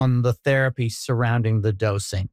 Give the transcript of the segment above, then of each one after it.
on the therapy surrounding the dosing?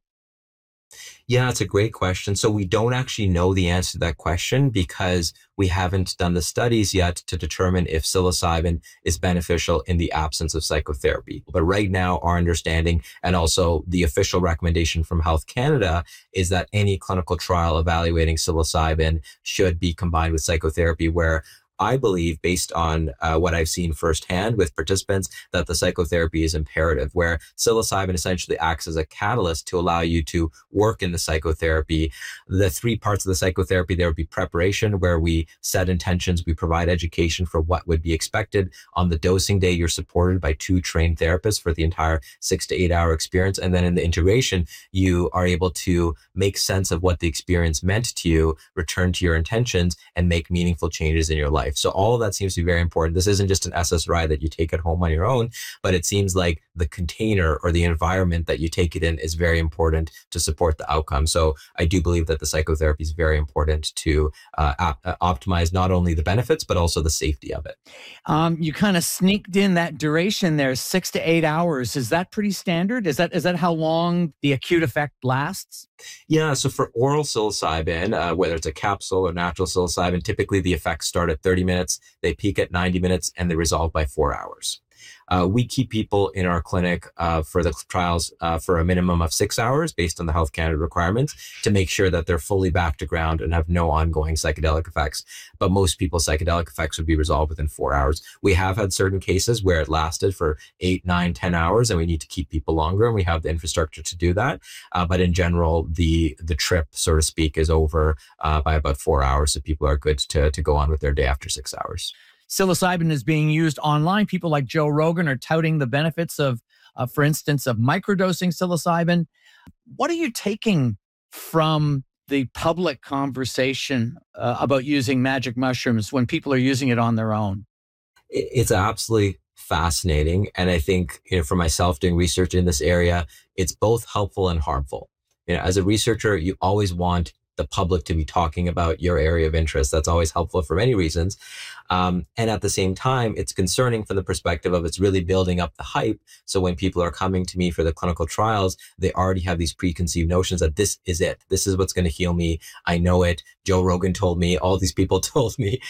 Yeah, it's a great question. So we don't actually know the answer to that question because we haven't done the studies yet to determine if psilocybin is beneficial in the absence of psychotherapy. But right now, our understanding and also the official recommendation from Health Canada is that any clinical trial evaluating psilocybin should be combined with psychotherapy, where I believe, based on what I've seen firsthand with participants, that the psychotherapy is imperative, where psilocybin essentially acts as a catalyst to allow you to work in the psychotherapy. The three parts of the psychotherapy, there would be preparation, where we set intentions, we provide education for what would be expected. On the dosing day, you're supported by 2 trained therapists for the entire 6 to 8 hour experience. And then in the integration, you are able to make sense of what the experience meant to you, return to your intentions, and make meaningful changes in your life. So all of that seems to be very important. This isn't just an SSRI that you take at home on your own, but it seems like the container or the environment that you take it in is very important to support the outcome. So I do believe that the psychotherapy is very important to optimize not only the benefits, but also the safety of it. You kind of sneaked in that duration there, 6 to 8 hours. Is that pretty standard? Is that how long the acute effect lasts? Yeah, so for oral psilocybin, whether it's a capsule or natural psilocybin, typically the effects start at 30 minutes, they peak at 90 minutes, and they resolve by 4 hours. We keep people in our clinic for the trials for a minimum of 6 hours based on the Health Canada requirements to make sure that they're fully back to ground and have no ongoing psychedelic effects. But most people's psychedelic effects would be resolved within 4 hours. We have had certain cases where it lasted for 8, 9, 10 hours, and we need to keep people longer, and we have the infrastructure to do that. But in general, the trip, so to speak, is over by about 4 hours. So people are good to go on with their day after 6 hours. Psilocybin is being used online. People like Joe Rogan are touting the benefits of, for instance, of microdosing psilocybin. What are you taking from the public conversation about using magic mushrooms when people are using it on their own? It's absolutely fascinating. And I think, for myself doing research in this area, it's both helpful and harmful. As a researcher, you always want the public to be talking about your area of interest. That's always helpful for many reasons. And at the same time, it's concerning from the perspective of it's really building up the hype. So when people are coming to me for the clinical trials, they already have these preconceived notions that this is it. This is what's going to heal me. I know it. Joe Rogan told me. All these people told me.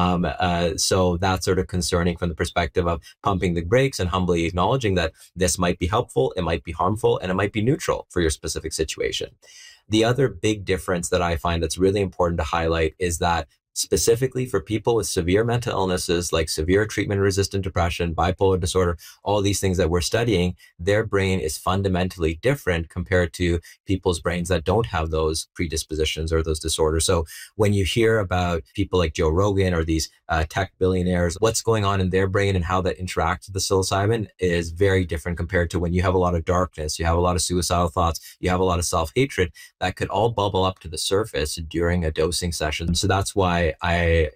So that's sort of concerning from the perspective of pumping the brakes and humbly acknowledging that this might be helpful, it might be harmful, and it might be neutral for your specific situation. The other big difference that I find that's really important to highlight is that specifically for people with severe mental illnesses like severe treatment-resistant depression, bipolar disorder, all these things that we're studying, their brain is fundamentally different compared to people's brains that don't have those predispositions or those disorders. So when you hear about people like Joe Rogan or these tech billionaires, what's going on in their brain and how that interacts with the psilocybin is very different compared to when you have a lot of darkness, you have a lot of suicidal thoughts, you have a lot of self-hatred that could all bubble up to the surface during a dosing session. So that's why I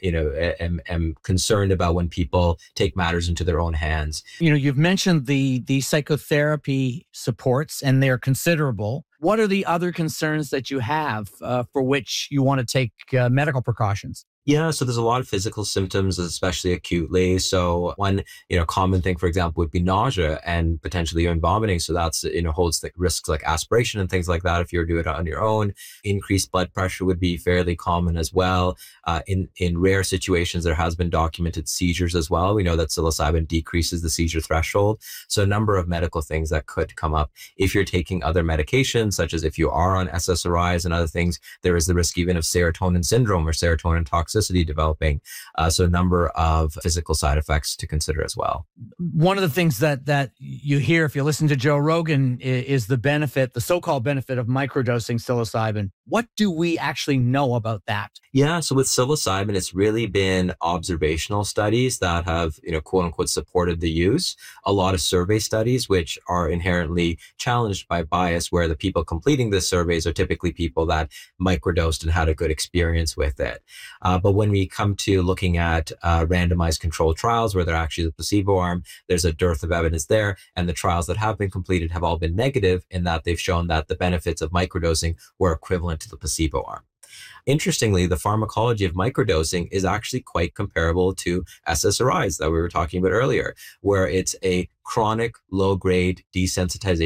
am concerned about when people take matters into their own hands. You've mentioned the psychotherapy supports, and they're considerable. What are the other concerns that you have for which you want to take medical precautions? Yeah, so there's a lot of physical symptoms, especially acutely. So one, common thing, for example, would be nausea and potentially even vomiting. So that's, holds the risks like aspiration and things like that if you're doing it on your own. Increased blood pressure would be fairly common as well. In rare situations, there has been documented seizures as well. We know that psilocybin decreases the seizure threshold. So a number of medical things that could come up. If you're taking other medications, such as if you are on SSRIs and other things, there is the risk even of serotonin syndrome or serotonin toxicity developing. So a number of physical side effects to consider as well. One of the things that you hear if you listen to Joe Rogan is the so-called benefit of microdosing psilocybin. What do we actually know about that? Yeah, so with psilocybin, it's really been observational studies that have, quote unquote, supported the use. A lot of survey studies, which are inherently challenged by bias, where the people completing the surveys are typically people that microdosed and had a good experience with it. But when we come to looking at randomized controlled trials where they're actually the placebo arm, there's a dearth of evidence there. And the trials that have been completed have all been negative in that they've shown that the benefits of microdosing were equivalent to the placebo arm. Interestingly, the pharmacology of microdosing is actually quite comparable to SSRIs that we were talking about earlier, where it's a chronic low-grade desensitization